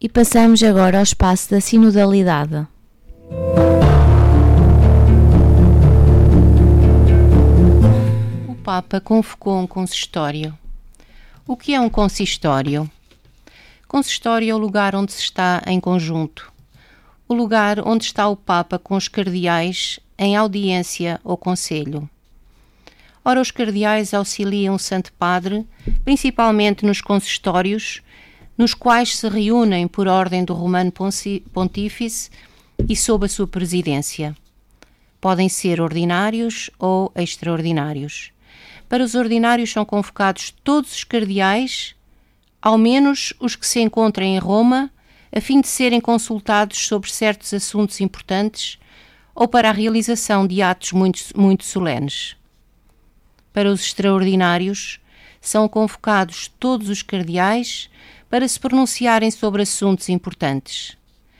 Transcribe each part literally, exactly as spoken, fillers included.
E passamos agora ao espaço da sinodalidade. O Papa convocou um consistório. O que é um consistório? Consistório é o lugar onde se está em conjunto. O lugar onde está o Papa com os cardeais em audiência ou conselho. Ora, os cardeais auxiliam o Santo Padre, principalmente nos consistórios, nos quais se reúnem por ordem do Romano Pontífice e sob a sua presidência. Podem ser ordinários ou extraordinários. Para os ordinários são convocados todos os cardeais, ao menos os que se encontrem em Roma, a fim de serem consultados sobre certos assuntos importantes ou para a realização de atos muito, muito solenes. Para os extraordinários, são convocados todos os cardeais para se pronunciarem sobre assuntos importantes.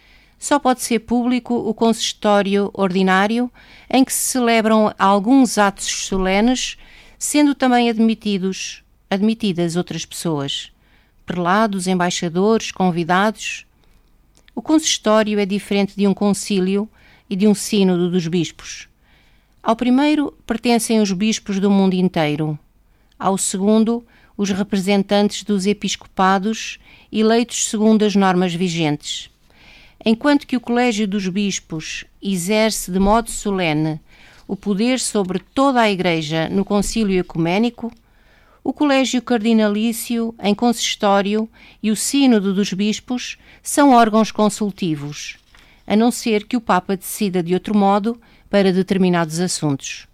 Só pode ser público o consistório ordinário, em que se celebram alguns atos solenes, sendo também admitidos, admitidas outras pessoas, prelados, embaixadores, convidados. O consistório é diferente de um concílio e de um sínodo dos bispos. Ao primeiro pertencem os bispos do mundo inteiro. Ao segundo, os representantes dos episcopados eleitos segundo as normas vigentes. Enquanto que o Colégio dos Bispos exerce de modo solene o poder sobre toda a Igreja no concílio ecuménico, o Colégio Cardinalício em consistório e o Sínodo dos Bispos são órgãos consultivos, a não ser que o Papa decida de outro modo para determinados assuntos.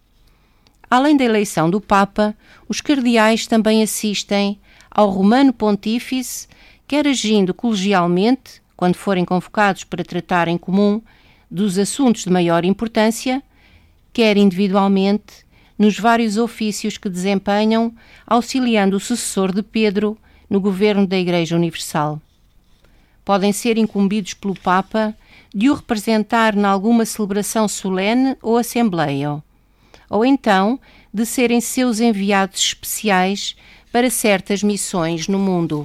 Além da eleição do Papa, os cardeais também assistem ao Romano Pontífice, quer agindo colegialmente, quando forem convocados para tratar em comum dos assuntos de maior importância, quer individualmente, nos vários ofícios que desempenham, auxiliando o sucessor de Pedro no governo da Igreja Universal. Podem ser incumbidos pelo Papa de o representar em alguma celebração solene ou assembleia, ou então de serem seus enviados especiais para certas missões no mundo.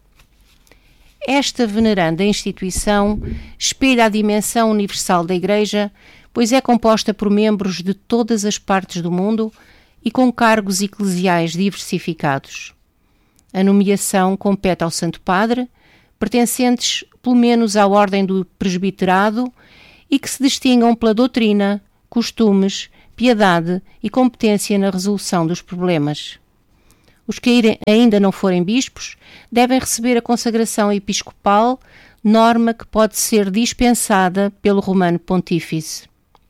Esta veneranda instituição espelha a dimensão universal da Igreja, pois é composta por membros de todas as partes do mundo e com cargos eclesiais diversificados. A nomeação compete ao Santo Padre, pertencentes pelo menos à ordem do presbiterado e que se distingam pela doutrina, costumes, piedade e competência na resolução dos problemas. Os que ainda não forem bispos devem receber a consagração episcopal, norma que pode ser dispensada pelo Romano Pontífice.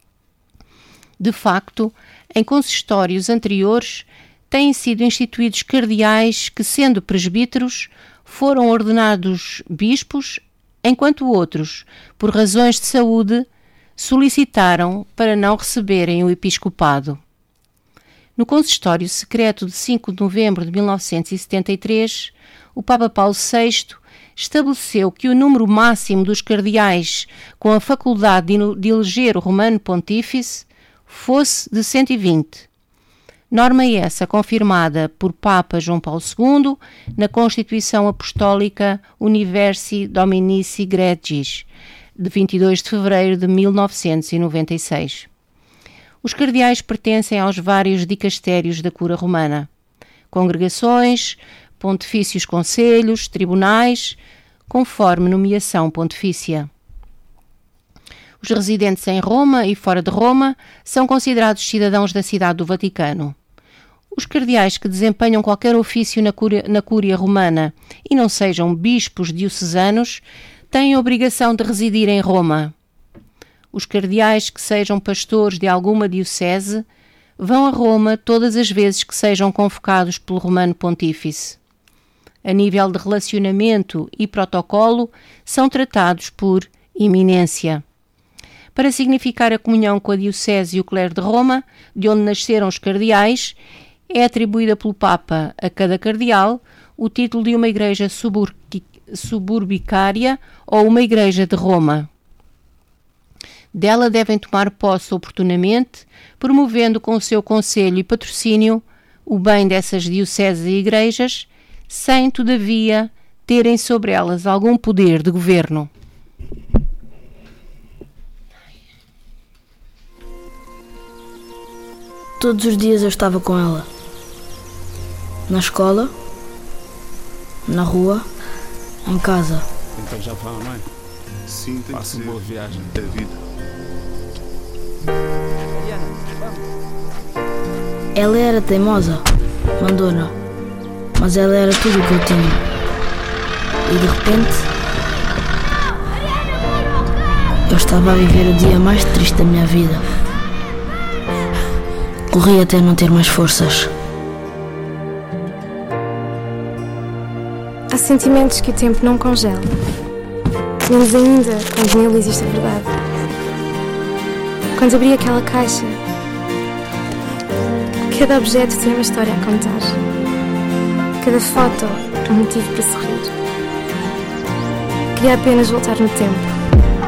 De facto, em consistórios anteriores, têm sido instituídos cardeais que, sendo presbíteros, foram ordenados bispos, enquanto outros, por razões de saúde, solicitaram para não receberem o episcopado. No consistório secreto de cinco de novembro de mil novecentos e setenta e três, o Papa Paulo sexto estabeleceu que o número máximo dos cardeais com a faculdade de eleger o Romano Pontífice fosse de cento e vinte. Norma essa confirmada por Papa João Paulo segundo na Constituição Apostólica Universi Dominici Gregis, de vinte e dois de fevereiro de mil novecentos e noventa e seis. Os cardeais pertencem aos vários dicastérios da Cura Romana, congregações, pontifícios conselhos, tribunais, conforme nomeação pontifícia. Os residentes em Roma e fora de Roma são considerados cidadãos da cidade do Vaticano. Os cardeais que desempenham qualquer ofício na Cúria, na Cúria Romana e não sejam bispos diocesanos têm a obrigação de residir em Roma. Os cardeais que sejam pastores de alguma diocese vão a Roma todas as vezes que sejam convocados pelo Romano Pontífice. A nível de relacionamento e protocolo, são tratados por eminência. Para significar a comunhão com a diocese e o clero de Roma, de onde nasceram os cardeais, é atribuída pelo Papa a cada cardeal o título de uma igreja subur- suburbicária ou uma igreja de Roma. Dela devem tomar posse oportunamente, promovendo com o seu conselho e patrocínio o bem dessas dioceses e igrejas, sem, todavia, terem sobre elas algum poder de governo. Todos os dias eu estava com ela. Na escola, na rua, em casa. Então já vão, não é? Sim, tem Faça que uma ser. boa viagem. É vida. Ela era teimosa, mandona, mas ela era tudo o que eu tinha. E de repente, eu estava a viver o dia mais triste da minha vida. Corri até não ter mais forças. Há sentimentos que o tempo não congela. Menos ainda quando nele existe a verdade. Quando abri aquela caixa, cada objeto tem uma história a contar. Cada foto um motivo para sorrir. Queria apenas voltar no tempo